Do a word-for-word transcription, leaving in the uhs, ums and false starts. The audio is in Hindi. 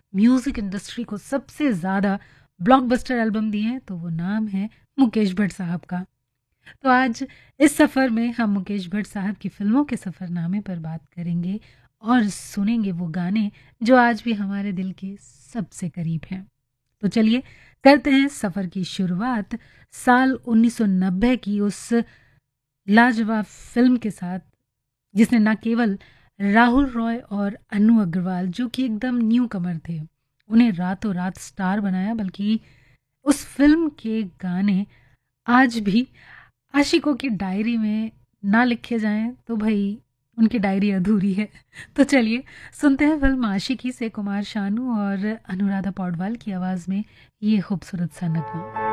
म्यूज़िक इंडस्ट्री को सबसे ज़्यादा ब्लॉकबस्टर एल्बम दिए हैं, तो वो नाम है मुकेश भट्ट साहब का। तो आज इस सफ़र में हम मुकेश भट्ट साहब की फ़िल्मों के सफ़रनामे पर बात करेंगे और सुनेंगे वो गाने जो आज भी हमारे दिल के सबसे करीब हैं। तो चलिए करते हैं सफ़र की शुरुआत साल उन्नीस सौ नब्बे की उस लाजवाब फ़िल्म के साथ, जिसने ना केवल राहुल रॉय और अनु अग्रवाल, जो कि एकदम न्यू कमर थे, उन्हें रातों रात स्टार बनाया, बल्कि उस फ़िल्म के गाने आज भी आशिकों की डायरी में ना लिखे जाएं तो भाई उनकी डायरी अधूरी है। तो चलिए सुनते हैं फिल्म आशिकी से कुमार शानू और अनुराधा पौडवाल की आवाज़ में ये खूबसूरत सा नगमा।